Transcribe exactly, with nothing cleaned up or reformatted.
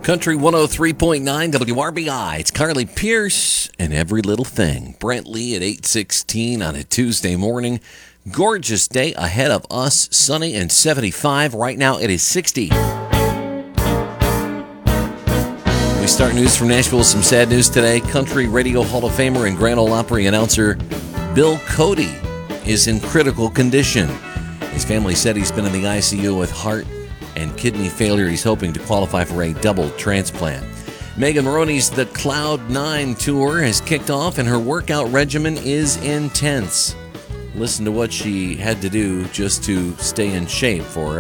Country one oh three point nine W R B I. It's Carly Pierce and Every Little Thing. Brent Lee at eight sixteen on a Tuesday morning. Gorgeous day ahead of us. Sunny and seventy-five. Right now it is sixty. We start news from Nashville with some sad news today. Country Radio Hall of Famer and Grand Ole Opry announcer Bill Cody is in critical condition. His family said he's been in the I C U with heart and kidney failure. He's hoping to qualify for a double transplant. Megan Maroney's The Cloud Nine Tour has kicked off, and her workout regimen is intense. Listen to what she had to do just to stay in shape for